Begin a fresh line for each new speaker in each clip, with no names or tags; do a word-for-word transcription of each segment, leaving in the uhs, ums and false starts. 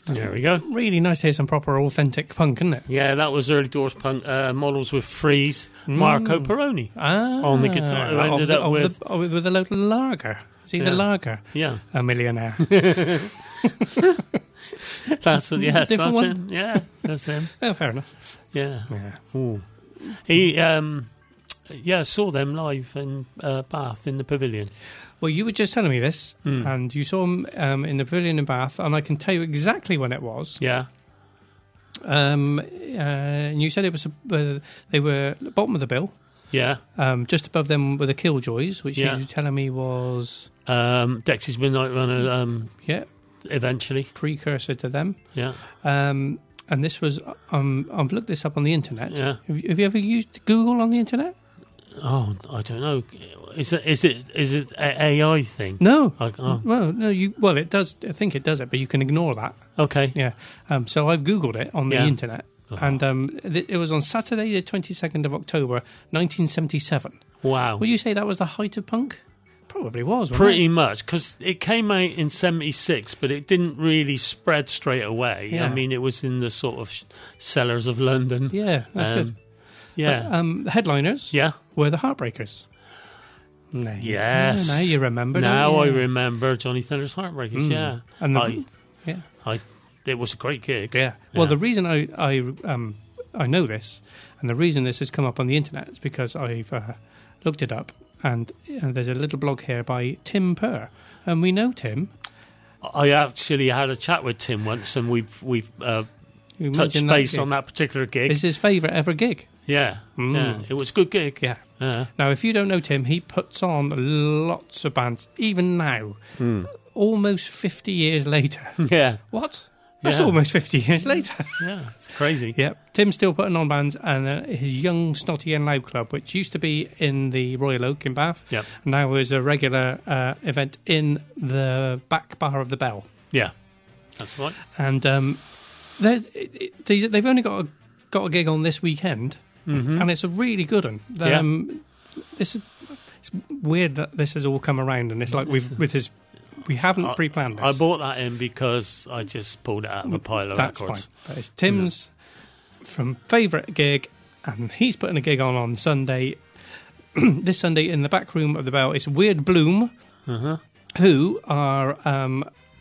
There we go.
Really nice to hear some proper authentic punk, isn't it?
Yeah, that was early doors punk. Uh, models with Freeze,
Mm.
Marco Peroni
Ah,
on the guitar. Who
of
ended
the,
up
of
with,
the, of- with a local lager. Is he
Yeah.
the lager?
yeah,
A millionaire.
that's what. Yes,
Different
that's
one?
him. Yeah, that's him.
Oh, fair enough.
Yeah.
Yeah.
Ooh. He, um, yeah, saw them live in uh, Bath in the Pavilion.
Well, you were just telling me this,
Mm.
and you saw him um, in the Pavilion in Bath, and I can tell you exactly when it was.
Yeah,
Um, uh, and you said it was uh, they were at the bottom of the bill.
yeah.
Um, just above them were the Killjoys, which
Yeah.
you were telling me was
Um, Dexy's Midnight Runner. Um,
yeah
eventually,
precursor to them.
yeah,
Um, and this was um, I've looked this up on the internet.
yeah.
Have you, have you ever used Google on the internet?
Oh, I don't know. Is it is it is it a AI thing?
No.
Like, oh,
Well, no. You well, it does. I think it does it, but you can ignore that.
okay.
Yeah. Um, so I've Googled it on the
Yeah.
internet,
Oh.
and um, th- it was on Saturday, the twenty-second of October, nineteen seventy-seven.
Wow.
Would you say that was the height of punk? Probably was. Wasn't
Pretty
It?
much, because it came out in seventy-six, but it didn't really spread straight away.
Yeah.
I mean, it was in the sort of sh- cellars of London.
Yeah, that's
Um,
good.
Yeah.
But, um, the headliners
yeah.
were the Heartbreakers. No,
Yes.
Now you remember. don't
Now
you?
I remember Johnny Thunder's Heartbreakers,
Mm.
yeah.
And the,
I,
yeah,
I, it was a great gig.
yeah. Well,
Yeah.
the reason I I um I know this, and the reason this has come up on the internet is because I've uh, looked it up, and, and there's a little blog here by Tim Purr, and we know Tim.
I actually had a chat with Tim once, and we've we've uh,
You
touched
mentioned that
base
gig.
on that particular gig.
It's his favourite ever gig.
yeah,
Mm.
yeah, it was a good gig.
Yeah.
Yeah.
Now, if you don't know Tim, he puts on lots of bands, even now,
Hmm.
almost fifty years later.
yeah,
What? That's
Yeah.
almost fifty years later.
yeah, it's crazy.
Yep. Tim's still putting on bands, and uh, his Young, Snotty and Loud Club, which used to be in the Royal Oak in Bath,
Yep.
now is a regular uh, event in the back bar of the Bell.
Yeah, that's right.
And um, there's- it, it, these- they've only got a, got a gig on this weekend,
Mm-hmm.
and it's a really good one.
Yeah.
Um, this is it's weird that this has all come around, and it's like we've with his we haven't
I-
pre-planned this.
I bought that in because I just pulled it out of a pile of
That's
records.
fine. But it's Tim's from favourite gig, and he's putting a gig on on Sunday. This Sunday in the back room of the Bell. It's Weird Bloom,
Uh-huh.
who are. Um,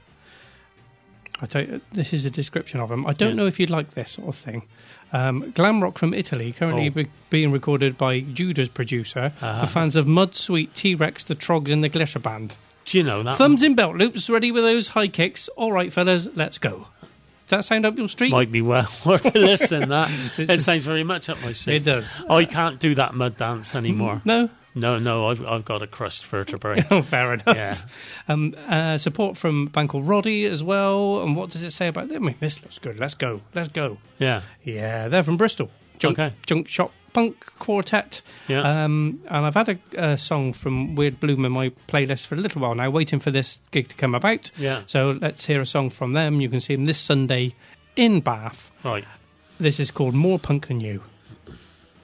I tell you, this is a description of them. I don't
Yeah.
know if you'd like this sort of thing. Um, glam rock from Italy, currently
Oh.
be- being recorded by Judas producer
Uh-huh.
for fans of Mud Sweet, T-Rex, the Trogs, and the Glitter Band.
Do you know that?
Thumbs in belt loops, ready with those high kicks. All right, fellas, let's go. Does that sound up your street?
Might be well worth a listen. That
It's-
it sounds very much up my street.
It does.
I can't do that mud dance anymore.
No?
No, no, I've I've got a crushed vertebrae.
Oh, fair enough.
Yeah.
Um, uh, support from a band called Roddy as well. And what does it say about them? I mean, this looks good. Let's go. Let's go.
Yeah.
Yeah, they're from Bristol. Junk,
Okay.
Junk Shop Punk Quartet.
Yeah.
Um, and I've had a, a song from Weird Bloom in my playlist for a little while now, waiting for this gig to come about.
Yeah.
So let's hear a song from them. You can see them this Sunday in Bath.
Right.
This is called More Punk Than You.